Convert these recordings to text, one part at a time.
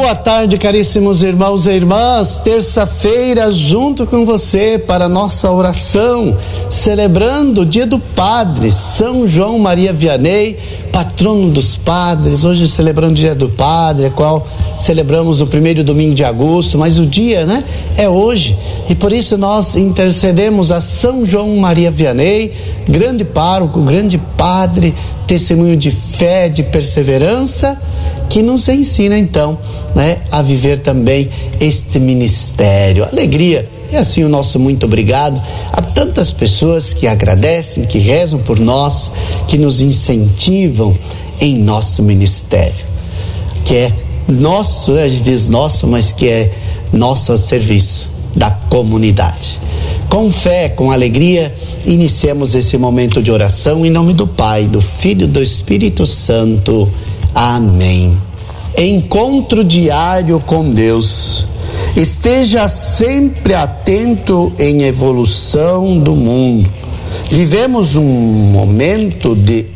Boa tarde, caríssimos irmãos e irmãs. Terça-feira, junto com você para nossa oração, celebrando o Dia do Padre, São João Maria Vianney, patrono dos padres. Hoje celebrando o Dia do Padre, a qual celebramos o primeiro domingo de agosto, mas o dia, é hoje. E por isso nós intercedemos a São João Maria Vianney, grande pároco, grande padre, testemunho de fé, de perseverança, que nos ensina então, a viver também este ministério. Alegria. E assim o nosso muito obrigado a tantas pessoas que agradecem, que rezam por nós, que nos incentivam em nosso ministério, que é nosso, a gente diz nosso, mas que é nosso a serviço da comunidade. Com fé, com alegria, iniciemos esse momento de oração em nome do Pai, do Filho e do Espírito Santo. Amém. Encontro diário com Deus. Esteja sempre atento em evolução do mundo. Vivemos um momento de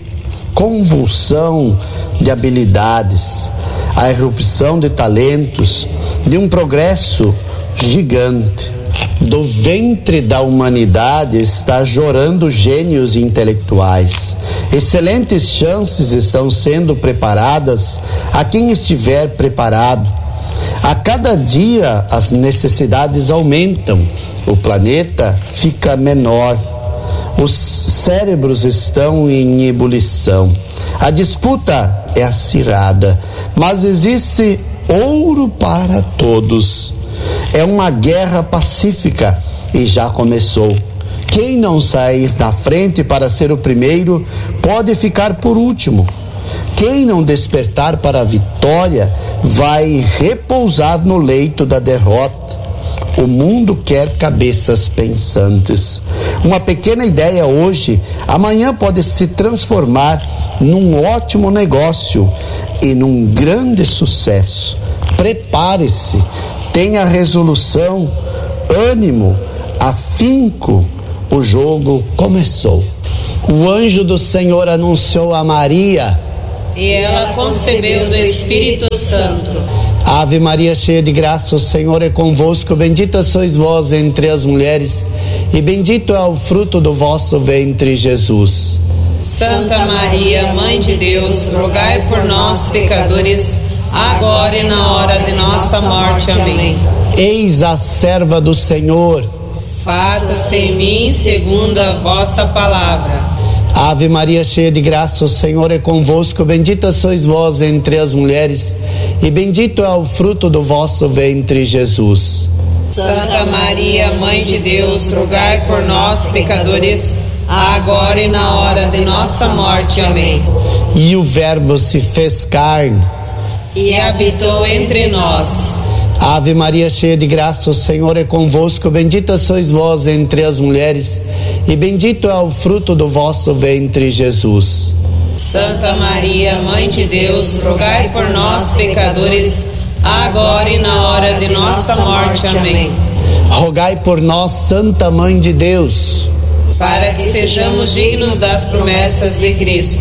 convulsão de habilidades, a irrupção de talentos, de um progresso gigante. Do ventre da humanidade está jorando gênios intelectuais. Excelentes chances estão sendo preparadas a quem estiver preparado. A cada dia as necessidades aumentam, o planeta fica menor, os cérebros estão em ebulição. A disputa é acirrada, mas existe ouro para todos. É uma guerra pacífica e já começou. Quem não sair na frente para ser o primeiro pode ficar por último. Quem não despertar para a vitória vai repousar no leito da derrota. O mundo quer cabeças pensantes. Uma pequena ideia hoje, amanhã pode se transformar num ótimo negócio e num grande sucesso. Prepare-se, tenha resolução, ânimo, afinco. O jogo começou. O anjo do Senhor anunciou a Maria, e ela concebeu do Espírito Santo. Ave Maria, cheia de graça, o Senhor é convosco. Bendita sois vós entre as mulheres, e bendito é o fruto do vosso ventre, Jesus. Santa Maria, Mãe de Deus, rogai por nós, pecadores, agora e na hora de nossa morte. Amém. Eis a serva do Senhor. Faça-se em mim segundo a vossa palavra. Ave Maria, cheia de graça, o Senhor é convosco. Bendita sois vós entre as mulheres, e bendito é o fruto do vosso ventre, Jesus. Santa Maria, Mãe de Deus, rogai por nós, pecadores, agora e na hora de nossa morte. Amém. E o Verbo se fez carne e habitou entre nós. Ave Maria, cheia de graça, o Senhor é convosco. Bendita sois vós entre as mulheres, e bendito é o fruto do vosso ventre, Jesus. Santa Maria, Mãe de Deus, rogai por nós, pecadores, agora e na hora de nossa morte. Amém. Rogai por nós, Santa Mãe de Deus, para que sejamos dignos das promessas de Cristo.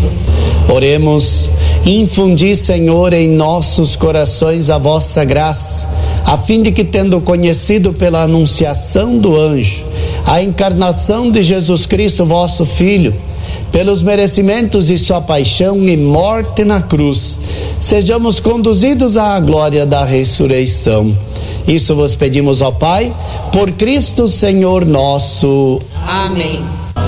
Oremos. Infundi, Senhor, em nossos corações a vossa graça, a fim de que, tendo conhecido pela anunciação do anjo a encarnação de Jesus Cristo, vosso Filho, pelos merecimentos de sua paixão e morte na cruz, sejamos conduzidos à glória da ressurreição. Isso vos pedimos, ó Pai, por Cristo Senhor nosso. Amém.